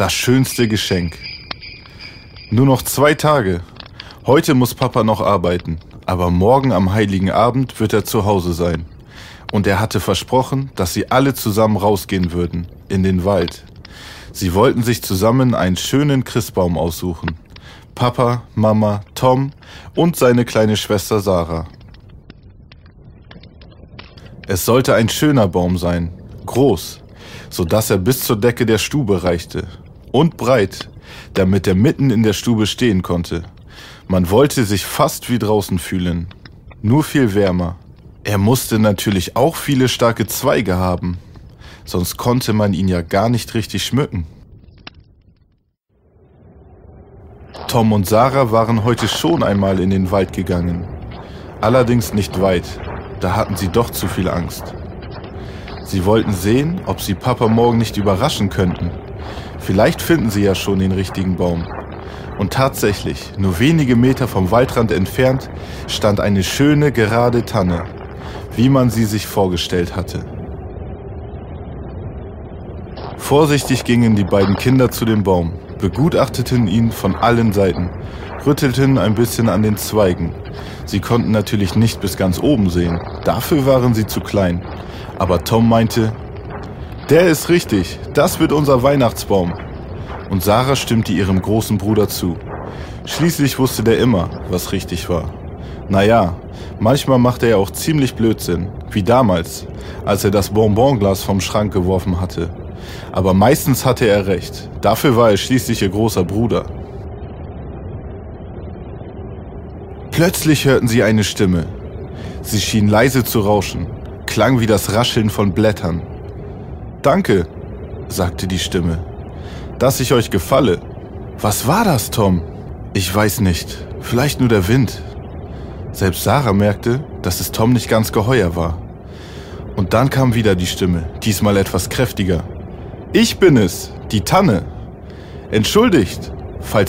Das schönste Geschenk. Nur noch 2 Tage. Heute muss Papa noch arbeiten, aber morgen am Heiligen Abend wird er zu Hause sein. Und er hatte versprochen, dass sie alle zusammen rausgehen würden, in den Wald. Sie wollten sich zusammen einen schönen Christbaum aussuchen. Papa, Mama, Tom und seine kleine Schwester Sarah. Es sollte ein schöner Baum sein, groß, sodass er bis zur Decke der Stube reichte. Und breit, damit er mitten in der Stube stehen konnte. Man wollte sich fast wie draußen fühlen, nur viel wärmer. Er musste natürlich auch viele starke Zweige haben, sonst konnte man ihn ja gar nicht richtig schmücken. Tom und Sarah waren heute schon einmal in den Wald gegangen. Allerdings nicht weit, da hatten sie doch zu viel Angst. Sie wollten sehen, ob sie Papa morgen nicht überraschen könnten. Vielleicht finden sie ja schon den richtigen Baum. Und tatsächlich, nur wenige Meter vom Waldrand entfernt, stand eine schöne, gerade Tanne, wie man sie sich vorgestellt hatte. Vorsichtig gingen die beiden Kinder zu dem Baum, begutachteten ihn von allen Seiten, rüttelten ein bisschen an den Zweigen. Sie konnten natürlich nicht bis ganz oben sehen, dafür waren sie zu klein. Aber Tom meinte, der ist richtig, das wird unser Weihnachtsbaum. Und Sarah stimmte ihrem großen Bruder zu. Schließlich wusste der immer, was richtig war. Naja, manchmal machte er auch ziemlich Blödsinn, wie damals, als er das Bonbonglas vom Schrank geworfen hatte. Aber meistens hatte er recht, dafür war er schließlich ihr großer Bruder. Plötzlich hörten sie eine Stimme. Sie schien leise zu rauschen, klang wie das Rascheln von Blättern. »Danke«, sagte die Stimme, »dass ich euch gefalle.« »Was war das, Tom?« »Ich weiß nicht, vielleicht nur der Wind.« Selbst Sarah merkte, dass es Tom nicht ganz geheuer war. Und dann kam wieder die Stimme, diesmal etwas kräftiger. »Ich bin es, die Tanne. Entschuldigt, falls